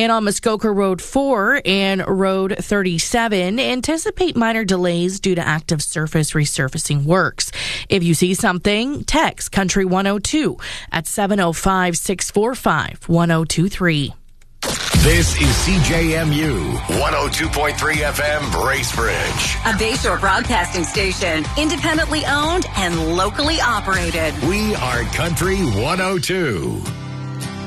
And on Muskoka Road 4 and Road 37, anticipate minor delays due to active surface resurfacing works. If you see something, text Country 102 at 705-645-1023. This is CJMU 102.3 FM Bracebridge. A Bayshore broadcasting station, independently owned and locally operated. We are Country 102.